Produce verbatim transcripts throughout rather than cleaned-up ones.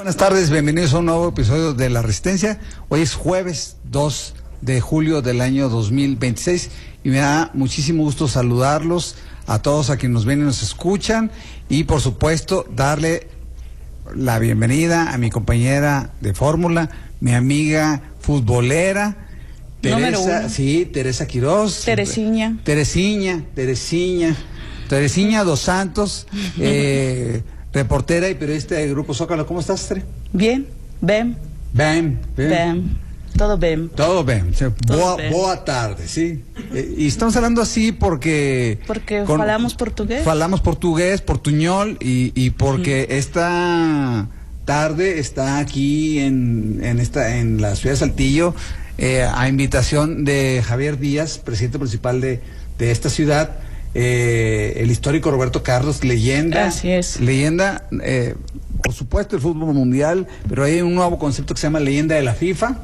Buenas tardes, bienvenidos a un nuevo episodio de La Resistencia. Hoy es jueves dos de julio del año dos mil veintiséis y me da muchísimo gusto saludarlos a todos a quienes nos ven y nos escuchan y por supuesto darle la bienvenida a mi compañera de fórmula, mi amiga futbolera, Teresa, sí, Teresa Quiroz. Teresiña. Teresiña, Teresiña, Teresiña dos Santos, eh, reportera y periodista de Grupo Zócalo. ¿Cómo estás, Tere? Bien, bem. Bem, bem. Bem. Todo bem. Todo bem. O sea, Todo boa, bem. boa tarde, sí. Eh, y estamos hablando así porque... Porque con, falamos portugués. Falamos portugués, portuñol, y, y porque mm. esta tarde está aquí en, en, esta, en la ciudad de Saltillo, eh, a invitación de Javier Díaz, presidente principal de, de esta ciudad, eh, el histórico Roberto Carlos, leyenda. Así es. Leyenda, eh, por supuesto, el fútbol mundial, pero hay un nuevo concepto que se llama leyenda de la FIFA.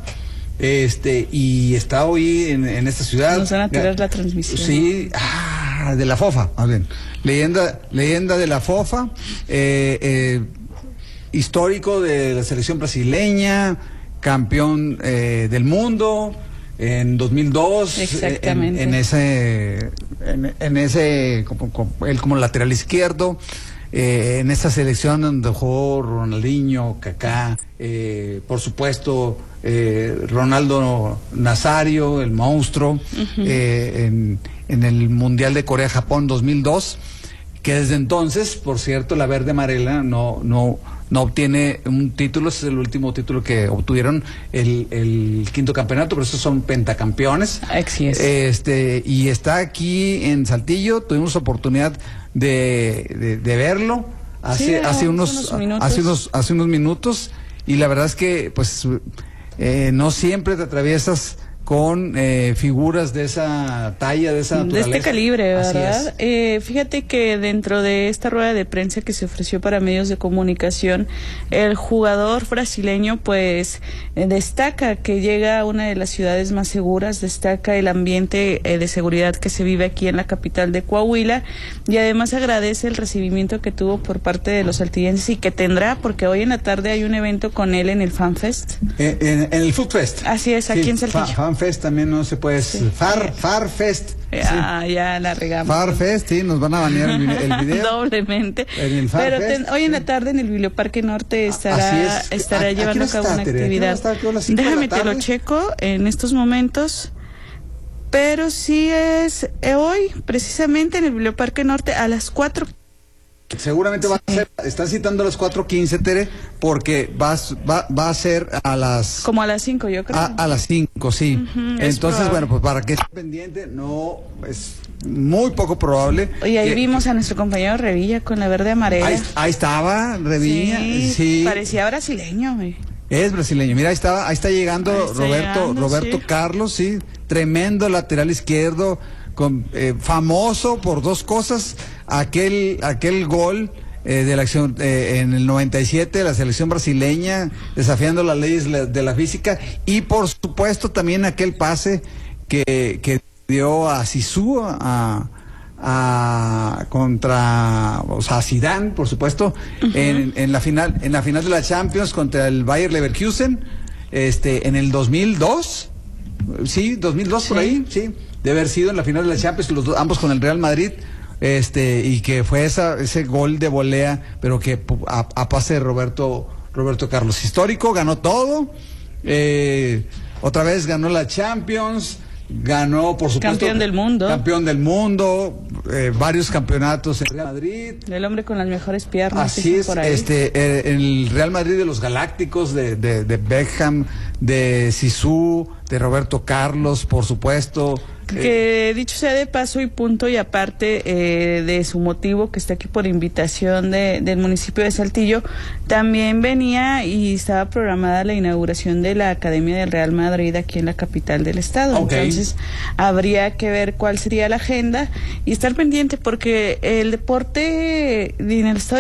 Este, y está hoy en, en esta ciudad. Nos van a tirar la transmisión. Sí, ah, de la FOFA, más bien. Leyenda, leyenda de la FOFA, eh, eh, histórico de la selección brasileña, campeón eh, del mundo en dos mil dos. Exactamente. En, en ese, en, en ese, como, como, él como lateral izquierdo. Eh, en esa selección donde jugó Ronaldinho, Kaká, eh, por supuesto eh, Ronaldo Nazario, el monstruo, uh-huh. eh, en, en el Mundial de Corea-Japón dos mil dos, que desde entonces, por cierto, la verde amarela no no no obtiene un título. Ese es el último título que obtuvieron, el, el quinto campeonato, pero esos son pentacampeones. Así es. Este, y está aquí en Saltillo, tuvimos oportunidad de, de, de verlo hace, sí, hace unos, unos hace unos hace unos minutos, y la verdad es que pues eh, no siempre te atraviesas con eh, figuras de esa talla, de esa naturaleza. De este calibre, ¿verdad? Eh, fíjate que dentro de esta rueda de prensa que se ofreció para medios de comunicación, el jugador brasileño pues eh, destaca que llega a una de las ciudades más seguras, destaca el ambiente eh, de seguridad que se vive aquí en la capital de Coahuila, y además agradece el recibimiento que tuvo por parte de los saltillenses y que tendrá, porque hoy en la tarde hay un evento con él en el FanFest. En, en, en el Food Fest. Así es, aquí sí, en Saltillo. Fan, Fest también no se puede. Sí. Far, Farfest. Ya, sí. ya la regamos. Farfest, sí, nos van a banear el, el video. Doblemente. En el Pero ten, hoy en la tarde en el Biblioparque Norte estará, es. estará ¿A, llevando a cabo una actividad. Déjame te lo checo en estos momentos. Pero sí es eh, hoy, precisamente en el Biblioparque Norte, a las cuatro. Seguramente va a ser, están citando a las cuatro quince, Tere, porque va, va, va a ser a las... Como a las cinco, yo creo. A, a las cinco, sí. Uh-huh, Entonces, bueno, pues para que esté pendiente, no, es muy poco probable. Y ahí que, vimos a nuestro compañero Revilla con la verde amarela. Ahí, ahí estaba, Revilla, sí, sí. Parecía brasileño, güey. Es brasileño. Mira, ahí estaba, ahí está llegando ahí está Roberto, llegando, Roberto sí. Carlos, sí, tremendo lateral izquierdo, con, eh, famoso por dos cosas: aquel aquel gol eh, de la acción eh, en el noventa y siete, la selección brasileña desafiando las leyes de la física, y por supuesto también aquel pase que, que dio a Zizou a, a contra, o sea, a Zidane, por supuesto, uh-huh. en, en la final en la final de la Champions contra el Bayer Leverkusen, este en el dos mil dos. Sí, dos mil dos, sí. Por ahí, sí, de haber sido en la final de la Champions, los dos, ambos con el Real Madrid, este, y que fue esa, ese gol de volea, pero que a, a pase de Roberto, Roberto Carlos, histórico, ganó todo, eh, otra vez ganó la Champions, ganó, por supuesto, campeón del mundo, campeón del mundo, eh, varios campeonatos en Real Madrid, el hombre con las mejores piernas. Así es, por ahí. este, eh, el Real Madrid de los Galácticos, de, de, de Beckham, de Zizou, de Roberto Carlos, por supuesto. Que eh, dicho sea de paso y punto, y aparte eh, de su motivo que está aquí por invitación de, del municipio de Saltillo, también venía y estaba programada la inauguración de la Academia del Real Madrid aquí en la capital del estado. Okay. Entonces habría que ver cuál sería la agenda y estar pendiente, porque el deporte en el estado